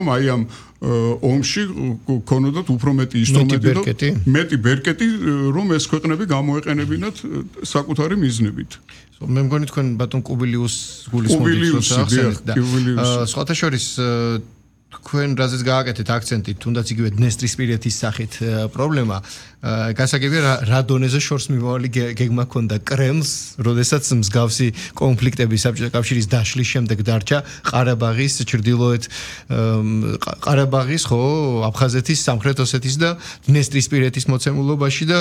აი ამ ომში ქონოდათ უფრო მეტი ინსტრუმენტი და მეტი ბერკეტი რომ ეს ქვეყნები გამოეყენებინათ საკუთარი მიზნებით. მე მგონი თქვენ ბატონ კუბილიუს გულისხმობთ ახსენეთ და სხვათა შორის თქვენ რაზეც გააკეთეთ აქცენტი თუნდაც იგივე დნესტრისპირეთის სახით პრობლემა გასაგებია რა დონეზე შორს მიმავალი გეგმა ჰქონდა კრემლს როდესაც მსგავსი კონფლიქტები საბჭოთა კავშირის დაშლის შემდეგ დარჩა ყარაბაღის ჩრდილოეთ ყარაბაღის ხო აფხაზეთის სამხრეთ ოსეთის და დნესტრისპირეთის მოცემულობაში და